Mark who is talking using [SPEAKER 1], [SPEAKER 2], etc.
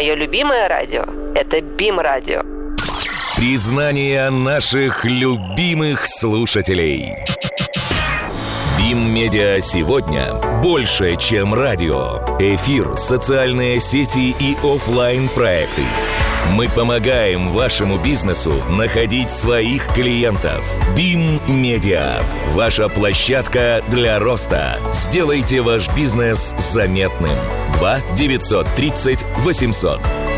[SPEAKER 1] Мое любимое радио – это БИМ-радио.
[SPEAKER 2] Признание наших любимых слушателей. БИМ-медиа сегодня больше, чем радио. Эфир, социальные сети и офлайн-проекты. Мы помогаем вашему бизнесу находить своих клиентов. БИМ-медиа. Ваша площадка для роста. Сделайте ваш бизнес заметным. 2 930 800.